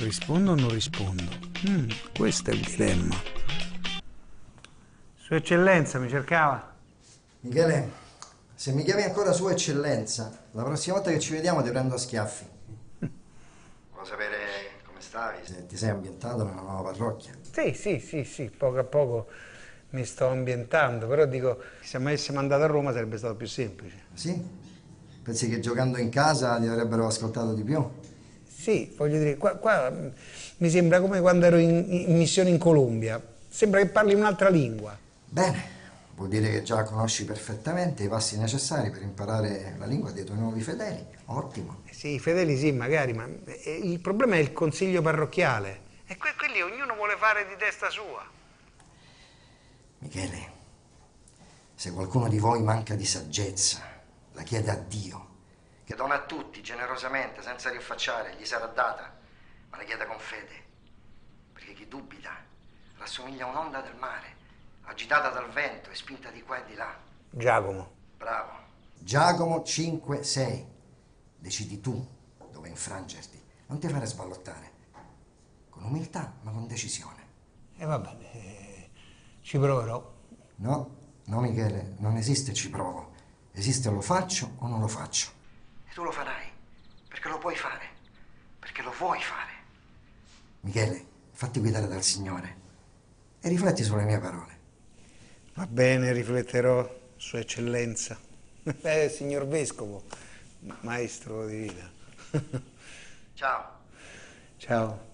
Rispondo o non rispondo? Questo è il dilemma. Sua Eccellenza, mi cercava? Michele, se mi chiami ancora Sua Eccellenza, la prossima volta che ci vediamo ti prendo a schiaffi. Vuoi sapere come stavi? Se ti sei ambientato nella nuova parrocchia? Sì, poco a poco mi sto ambientando, però dico, se mi avesse mandato a Roma sarebbe stato più semplice. Sì? Pensi che giocando in casa ti avrebbero ascoltato di più? Sì, voglio dire, qua mi sembra come quando ero in missione in Colombia, sembra che parli un'altra lingua. Bene, vuol dire che già conosci perfettamente i passi necessari per imparare la lingua dei tuoi nuovi fedeli. Ottimo. Sì, i fedeli sì, magari, ma il problema è il consiglio parrocchiale. E quelli ognuno vuole fare di testa sua. Michele, se qualcuno di voi manca di saggezza, la chiede a Dio, che dona a tutti generosamente, senza rinfacciare, gli sarà data, ma la chiede con fede, perché chi dubita rassomiglia a un'onda del mare, agitata dal vento e spinta di qua e di là. Giacomo. Bravo. Giacomo 5,6. Decidi tu dove infrangerti, non ti fare sballottare, con umiltà ma con decisione. E vabbè, ci proverò. No, Michele, non esiste ci provo, esiste lo faccio o non lo faccio. E tu lo farai, perché lo puoi fare, perché lo vuoi fare. Michele, fatti guidare dal Signore e rifletti sulle mie parole. Va bene, rifletterò, Sua Eccellenza. Signor Vescovo, maestro di vita. Ciao. Ciao.